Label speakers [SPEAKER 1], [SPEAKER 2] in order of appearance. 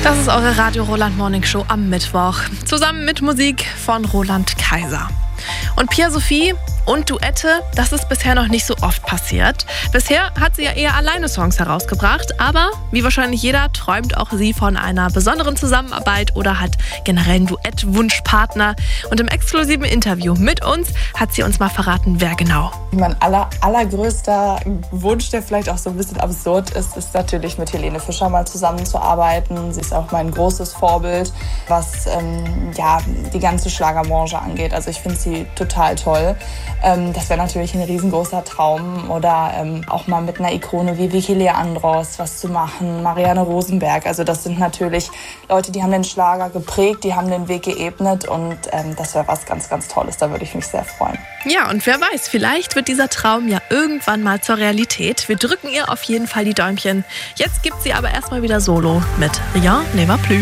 [SPEAKER 1] Das ist eure Radio Roland Morning Show am Mittwoch. Zusammen mit Musik von Roland Kaiser. Und Pia-Sophie und Duette, das ist bisher noch nicht so oft passiert. Bisher hat sie ja eher alleine Songs herausgebracht, aber wie wahrscheinlich jeder träumt auch sie von einer besonderen Zusammenarbeit oder hat generell einen Duett-Wunschpartner. Und im exklusiven Interview mit uns hat sie uns mal verraten, wer genau.
[SPEAKER 2] Mein allergrößter Wunsch, der vielleicht auch so ein bisschen absurd ist, ist natürlich mit Helene Fischer mal zusammenzuarbeiten. Sie ist auch mein großes Vorbild, was die ganze Schlagerbranche angeht. Also ich finde sie total toll. Das wäre natürlich ein riesengroßer Traum. Oder auch mal mit einer Ikone wie Vicky Leandros was zu machen, Marianne Rosenberg. Also das sind natürlich Leute, die haben den Schlager geprägt, die haben den Weg geebnet und das wäre was ganz, ganz Tolles. Da würde ich mich sehr freuen.
[SPEAKER 1] Ja, und wer weiß, vielleicht wird dieser Traum ja irgendwann mal zur Realität. Wir drücken ihr auf jeden Fall die Däumchen. Jetzt gibt sie aber erstmal wieder Solo mit Rien ne va plus.